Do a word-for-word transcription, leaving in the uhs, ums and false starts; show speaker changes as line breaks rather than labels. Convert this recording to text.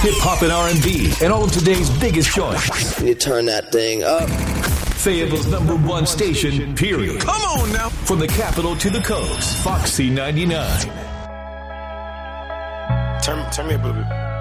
hip-hop and R and B, and all of today's biggest joints.
You turn that thing up.
Fayetteville's number one station, period.
Come on now.
From the capital to the coast, Foxy ninety-nine.
Turn, turn me up a little bit.